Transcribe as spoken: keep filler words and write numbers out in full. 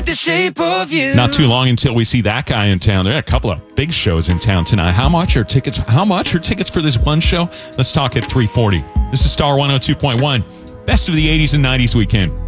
with the shape of you. Not too long until we see that guy in town. There are a couple of big shows in town tonight. How much are tickets? How much are tickets for this one show? Let's talk at three forty. This is Star one oh two point one. Best of the eighties and nineties weekend.